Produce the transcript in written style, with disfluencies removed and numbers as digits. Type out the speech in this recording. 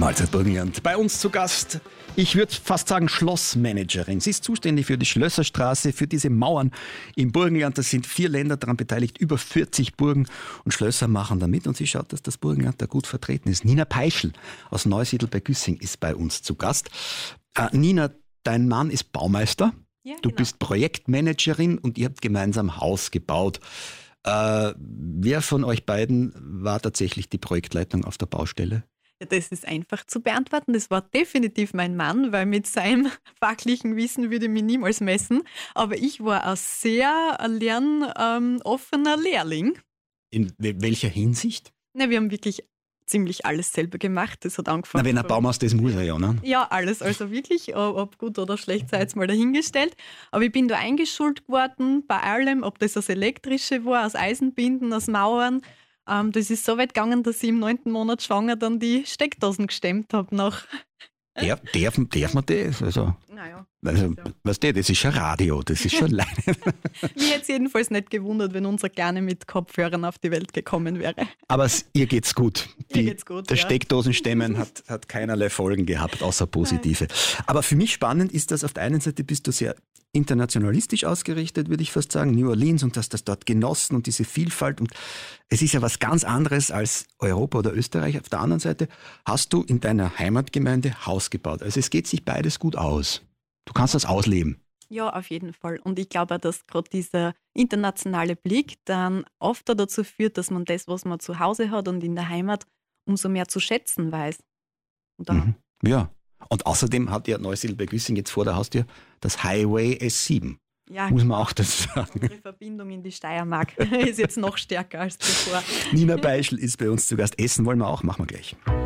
Mahlzeit Burgenland. Bei uns zu Gast, ich würde fast sagen Schlossmanagerin. Sie ist zuständig für die Schlösserstraße, für diese Mauern im Burgenland. Da sind 4 Länder daran beteiligt, über 40 Burgen und Schlösser machen da mit. Und sie schaut, dass das Burgenland da gut vertreten ist. Nina Peischl aus Neusiedl bei Güssing ist bei uns zu Gast. Nina, dein Mann ist Baumeister. Ja, Du genau. bist Projektmanagerin und ihr habt gemeinsam Haus gebaut. Wer von euch beiden war tatsächlich die Projektleitung auf der Baustelle? Ja, das ist einfach zu beantworten. Das war definitiv mein Mann, weil mit seinem fachlichen Wissen würde ich mich niemals messen. Aber ich war ein sehr lernoffener Lehrling. In welcher Hinsicht? Na, wir haben wirklich ziemlich alles selber gemacht. Das hat angefangen. Na, wenn er Baumeister ist, muss er ja, ne? Ja, alles. Also wirklich, ob gut oder schlecht, sei jetzt mal dahingestellt. Aber ich bin da eingeschult geworden bei allem, ob das elektrische war, aus Eisenbinden, aus Mauern. Das ist so weit gegangen, dass ich im 9. Monat schwanger dann die Steckdosen gestemmt habe. Darf man das? Also, Naja. weißt du, das ist schon Radio, das ist schon leid. Mir hätte es jedenfalls nicht gewundert, wenn unser Kleine mit Kopfhörern auf die Welt gekommen wäre. Aber ihr geht's gut. Mir geht's gut, Das ja. Steckdosenstemmen hat keinerlei Folgen gehabt, außer positive. Aber für mich spannend ist, dass auf der einen Seite bist du sehr internationalistisch ausgerichtet, würde ich fast sagen, New Orleans, und hast das dort genossen und diese Vielfalt. Und es ist ja was ganz anderes als Europa oder Österreich. Auf der anderen Seite hast du in deiner Heimatgemeinde Haus gebaut. Also es geht sich beides gut aus. Du kannst das ausleben. Ja, auf jeden Fall. Und ich glaube auch, dass gerade dieser internationale Blick dann oft auch dazu führt, dass man das, was man zu Hause hat und in der Heimat, umso mehr zu schätzen weiß. Und da Mhm. Ja. Und außerdem hat ja Neusiedl bei Güssing jetzt vor der Haustür das Highway S7. ja, Muss man auch dazu sagen. unsere Verbindung in die Steiermark ist jetzt noch stärker als zuvor. Nina Peischl ist bei uns zu Gast. Essen wollen wir auch, machen wir gleich.